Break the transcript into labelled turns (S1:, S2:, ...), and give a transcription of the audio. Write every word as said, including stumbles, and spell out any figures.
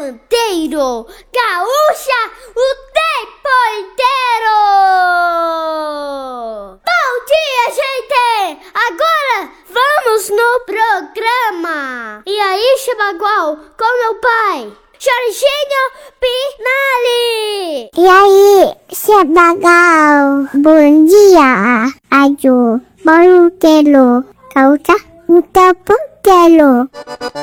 S1: inteiro, gaúcha o tempo inteiro. Bom dia, gente! Agora vamos no programa. E aí, Chabagual, com meu pai, Jorginho Pinali.
S2: E aí, Chabagual, bom dia. Ayo, bom quero, causa, muito bom quero.